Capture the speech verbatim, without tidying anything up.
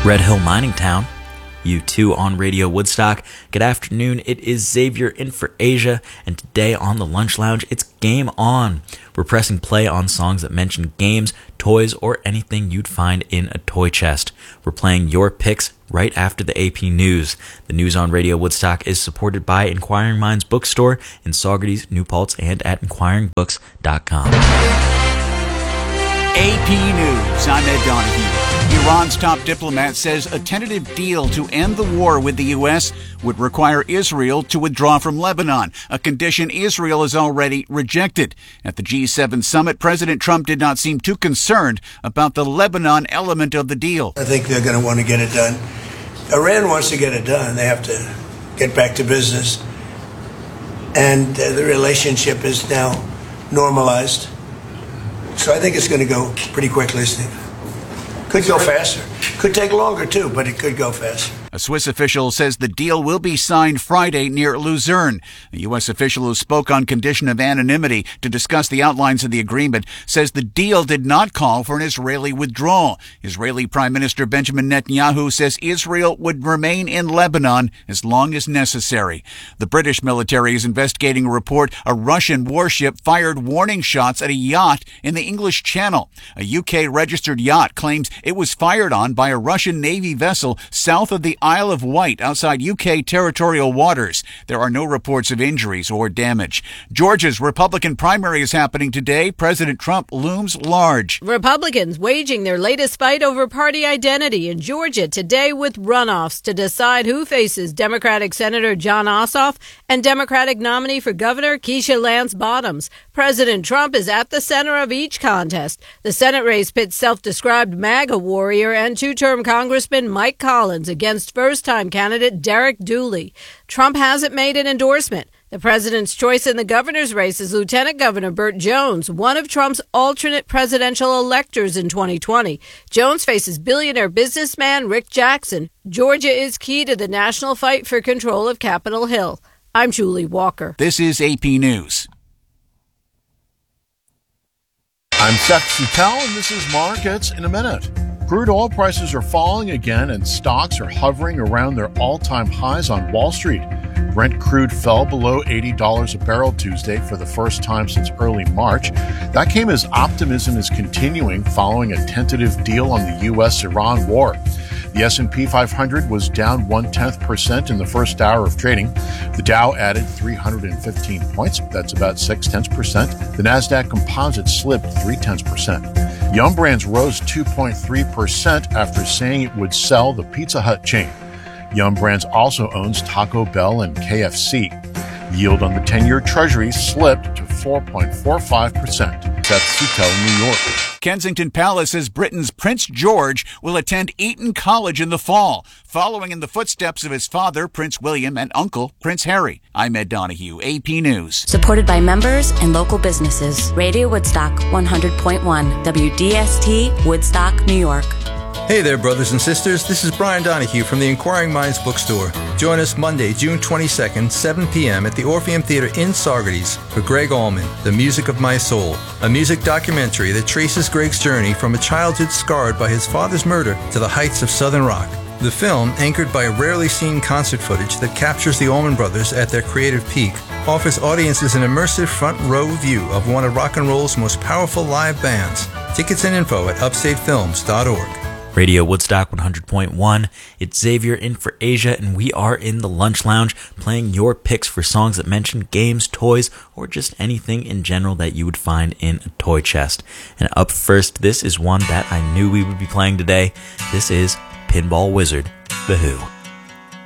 Red Hill Mining Town. U two on Radio Woodstock. Good afternoon, it is Xavier in for Asia, and today on the Lunch Lounge, it's Game On. We're pressing play on songs that mention games, toys, or anything you'd find in a toy chest. We're playing your picks right after the A P News. The news on Radio Woodstock is supported by Inquiring Minds Bookstore in Saugerties, New Paltz, and at inquiring books dot com. A P News, I'm Ed Donahue. Iran's top diplomat says a tentative deal to end the war with the U S would require Israel to withdraw from Lebanon, a condition Israel has already rejected. At the G seven summit, President Trump did not seem too concerned about the Lebanon element of the deal. I think they're going to want to get it done. Iran wants to get it done. They have to get back to business. And uh, the relationship is now normalized. So I think it's going to go pretty quickly, Steve. Could go faster. Could take longer, too, but it could go faster. A Swiss official says the deal will be signed Friday near Luzerne. A U S official who spoke on condition of anonymity to discuss the outlines of the agreement says the deal did not call for an Israeli withdrawal. Israeli Prime Minister Benjamin Netanyahu says Israel would remain in Lebanon as long as necessary. The British military is investigating a report a Russian warship fired warning shots at a yacht in the English Channel. A U K-registered yacht claims it was fired on by a Russian Navy vessel south of the Isle of Wight outside U K territorial waters. There are no reports of injuries or damage. Georgia's Republican primary is happening today. President Trump looms large. Republicans waging their latest fight over party identity in Georgia today with runoffs to decide who faces Democratic Senator Jon Ossoff and Democratic nominee for governor Keisha Lance Bottoms. President Trump is at the center of each contest. The Senate race pits self-described MAGA warrior and two-term Congressman Mike Collins against first-time candidate Derek Dooley. Trump hasn't made an endorsement. The president's choice in the governor's race is Lieutenant Governor Burt Jones, one of Trump's alternate presidential electors in twenty twenty. Jones faces billionaire businessman Rick Jackson. Georgia is key to the national fight for control of Capitol Hill. I'm Julie Walker. This is A P News. I'm Seth Suttel, and this is Markets in a Minute. Crude oil prices are falling again, and stocks are hovering around their all-time highs on Wall Street. Brent crude fell below eighty dollars a barrel Tuesday for the first time since early March. That came as optimism is continuing following a tentative deal on the U S Iran war. The S and P five hundred was down one-tenth percent in the first hour of trading. The Dow added three hundred fifteen points. That's about six-tenths percent. The NASDAQ Composite slipped three-tenths percent. Yum Brands rose two point three percent after saying it would sell the Pizza Hut chain. Yum Brands also owns Taco Bell and K F C. The yield on the ten-year Treasury slipped to four point four five percent. Seth Suttel, New York. Kensington Palace says Britain's Prince George will attend Eton College in the fall, following in the footsteps of his father, Prince William, and uncle, Prince Harry. I'm Ed Donahue, A P News. Supported by members and local businesses. Radio Woodstock one hundred point one, W D S T, Woodstock, New York. Hey there, brothers and sisters. This is Brian Donahue from the Inquiring Minds Bookstore. Join us Monday, June twenty-second, seven p.m. at the Orpheum Theater in Saugerties for Greg Allman, The Music of My Soul, a music documentary that traces Greg's journey from a childhood scarred by his father's murder to the heights of Southern rock. The film, anchored by rarely seen concert footage that captures the Allman Brothers at their creative peak, offers audiences an immersive front-row view of one of rock and roll's most powerful live bands. Tickets and info at upstate films dot org. Radio Woodstock one hundred point one. It's Xavier in for Asia, and we are in the Lunch Lounge playing your picks for songs that mention games, toys, or just anything in general that you would find in a toy chest. And up first, this is one that I knew we would be playing today. This is Pinball Wizard, The Who.